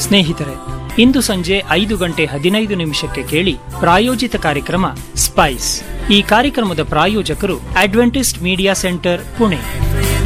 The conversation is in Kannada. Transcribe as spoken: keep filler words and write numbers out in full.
ಸ್ನೇಹಿತರೆ, ಇಂದು ಸಂಜೆ ಐದು ಗಂಟೆ ಹದಿನೈದು ನಿಮಿಷಕ್ಕೆ ಕೇಳಿ ಪ್ರಾಯೋಜಿತ ಕಾರ್ಯಕ್ರಮ ಸ್ಪೈಸ್. ಈ ಕಾರ್ಯಕ್ರಮದ ಪ್ರಾಯೋಜಕರು ಅಡ್ವೆಂಟಿಸ್ಟ್ ಮೀಡಿಯಾ ಸೆಂಟರ್, ಪುಣೆ.